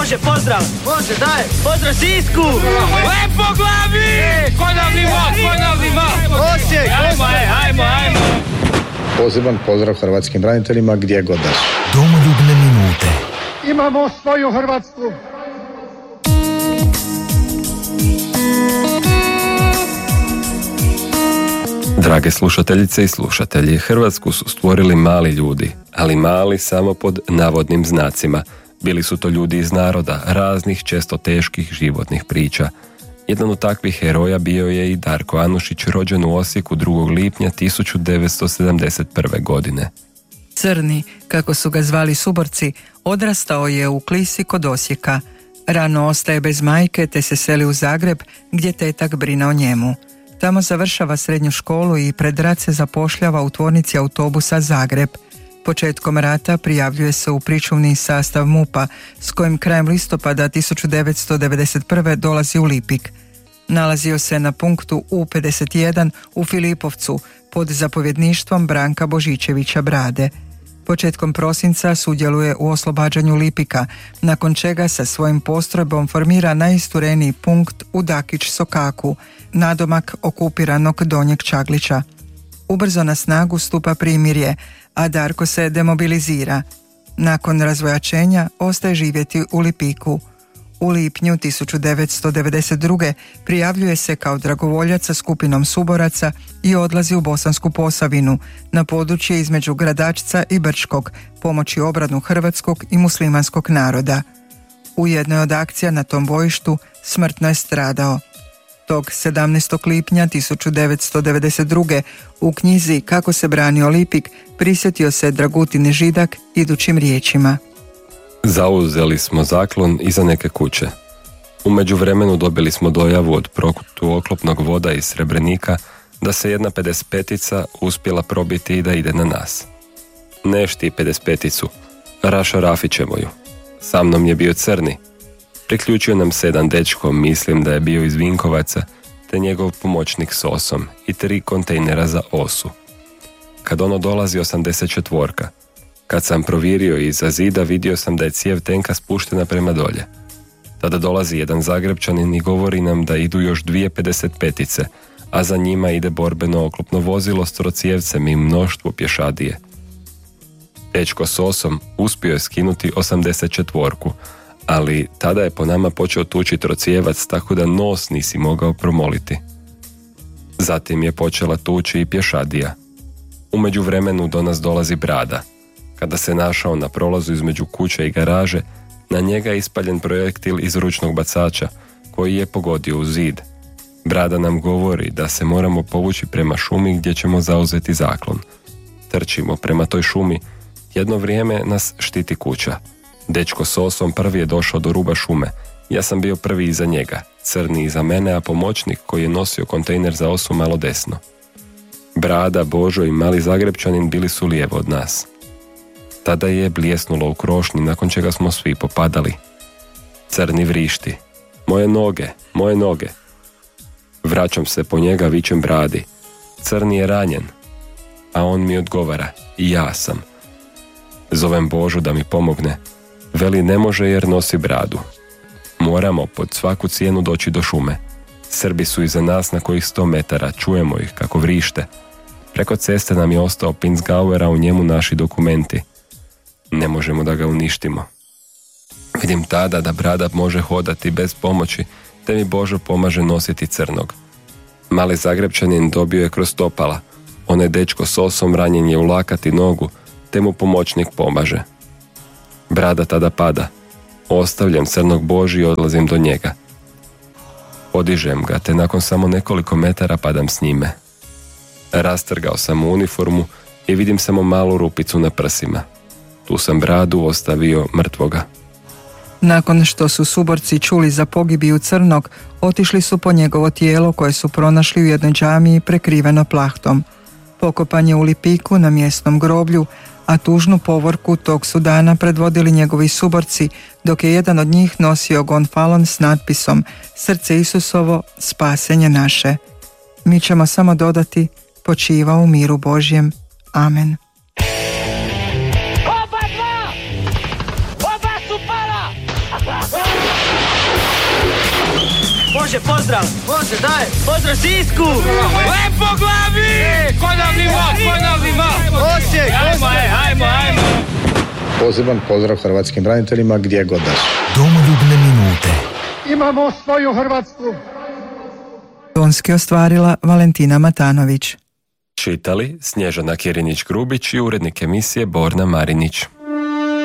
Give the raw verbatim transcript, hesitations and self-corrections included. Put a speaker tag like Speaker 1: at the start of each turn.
Speaker 1: Može, pozdrav! Može, daj! Pozdrav Sisku!
Speaker 2: Lepo glavi! Konavni vod, konavni vod!
Speaker 1: Osijek!
Speaker 2: Ajmo, ajmo, ajmo!
Speaker 3: Poseban pozdrav hrvatskim braniteljima gdje god da su.
Speaker 4: Domoljubne minute.
Speaker 5: Imamo svoju Hrvatsku.
Speaker 6: Drage slušateljice i slušatelji, Hrvatsku su stvorili mali ljudi, ali mali samo pod navodnim znacima. Bili su to ljudi iz naroda, raznih, često teških životnih priča. Jedan od takvih heroja bio je i Darko Anušić, rođen u Osijeku drugog lipnja tisuću devetsto sedamdeset prve. godine.
Speaker 7: Crni, kako su ga zvali suborci, odrastao je u Klisi kod Osijeka. Rano ostaje bez majke te se seli u Zagreb gdje tetak brine o njemu. Tamo završava srednju školu i pred rat se zapošljava u tvornici autobusa Zagreb. Početkom rata prijavljuje se u pričuvni sastav MUP-a s kojim krajem listopada tisuću devetsto devedeset prve. dolazi u Lipik. Nalazio se na punktu U pedeset jedan u Filipovcu pod zapovjedništvom Branka Božičevića Brade. Početkom prosinca sudjeluje u oslobađanju Lipika, nakon čega sa svojim postrojbom formira najistureniji punkt u Dakić-Sokaku, nadomak okupiranog Donjeg Čaglića. Ubrzo na snagu stupa primirje, a Darko se demobilizira. Nakon razvojačenja ostaje živjeti u Lipiku. U lipnju tisuću devetsto devedeset druge. prijavljuje se kao dragovoljac sa skupinom suboraca i odlazi u Bosansku Posavinu, na područje između Gradačca i Brčkog, pomoći obranu hrvatskog i muslimanskog naroda. U jednoj od akcija na tom bojištu smrtno je stradao. Tog sedamnaestog lipnja tisuću devetsto devedeset druge. u knjizi Kako se branio Lipik prisjetio se Dragutin Židak idućim riječima.
Speaker 6: Zauzeli smo zaklon iza neke kuće. U međuvremenu dobili smo dojavu od protuoklopnog voda iz Srebrenika da se jedna pedeset petica uspjela probiti i da ide na nas. Ne šti pedeset peticu, rašarafit ćemo ju. Sa mnom je bio Crni. Priključio nam se jedan dečko, mislim da je bio iz Vinkovaca, te njegov pomoćnik s osom i tri kontejnera za osu. Kad ono dolazi osamdeset četvorka, kad sam provirio iza zida, vidio sam da je cijev tenka spuštena prema dolje. Tada dolazi jedan Zagrebčanin i govori nam da idu još dvije pedeset petice, a za njima ide borbeno oklopno vozilo s trocijevcem i mnoštvo pješadije. Dečko s osom uspio je skinuti osamdeset četvorku, ali tada je po nama počeo tući trocijevac tako da nos nisi mogao promoliti. Zatim je počela tući i pješadija. U međuvremenu do nas dolazi Brada. Kada se našao na prolazu između kuće i garaže, na njega je ispaljen projektil iz ručnog bacača, koji je pogodio u zid. Brada nam govori da se moramo povući prema šumi gdje ćemo zauzeti zaklon. Trčimo prema toj šumi, jedno vrijeme nas štiti kuća. Dečko s osom prvi je došao do ruba šume, ja sam bio prvi iza njega, Crni iza mene, a pomoćnik koji je nosio kontejner za osu malo desno. Brada, Božo i mali Zagrebčanin bili su lijevo od nas. Tada je bljesnulo u krošnji, nakon čega smo svi popadali. Crni vrišti. Moje noge, moje noge. Vraćam se po njega, vičem Bradi. Crni je ranjen. A on mi odgovara, i ja sam. Zovem Božu da mi pomogne. Veli ne može jer nosi bradu. Moramo pod svaku cijenu doći do šume. Srbi su iza nas na kojih sto metara, čujemo ih kako vrište. Preko ceste nam je ostao Pinzgauer, a u njemu naši dokumenti. Ne možemo da ga uništimo. Vidim tada da Brada može hodati bez pomoći, te mi Božo pomaže nositi Crnog. Mali Zagrebčanin dobio je kroz stopala. Onaj dečko s osom ranjen je u lakat i nogu, te mu pomoćnik pomaže. Brada tada pada. Ostavljam Crnog Boži i odlazim do njega. Podižem ga, te nakon samo nekoliko metara padam s njime. Rastrgao sam mu uniformu i vidim samo malu rupicu na prsima. Tu sam Bradu ostavio mrtvoga.
Speaker 7: Nakon što su suborci čuli za pogibiju Crnog, otišli su po njegovo tijelo koje su pronašli u jednoj džamiji prekriveno plahtom. Pokopan je u Lipiku na mjesnom groblju, a tužnu povorku tog su dana predvodili njegovi suborci, dok je jedan od njih nosio gonfalon s natpisom Srce Isusovo, spasenje naše. Mi ćemo samo dodati, počiva u miru Božjem. Amen.
Speaker 2: Oba dva! Oba su pala!
Speaker 1: Može, pozdrav! Može, daj! Pozdrav Sisku!
Speaker 2: Lepo glavi! Ko nam nivo, ko nam nivo!
Speaker 1: Osijek,
Speaker 2: Ajmo,
Speaker 1: Osijek!
Speaker 2: ajmo, ajmo!
Speaker 3: Poseban pozdrav hrvatskim braniteljima gdje god da su.
Speaker 4: Domoljubne minute.
Speaker 5: Imamo svoju Hrvatsku.
Speaker 7: Tonski ostvarila Valentina Matanović.
Speaker 6: Čitali Snježana Kirinić-Grubić i urednik emisije Borna Marinić.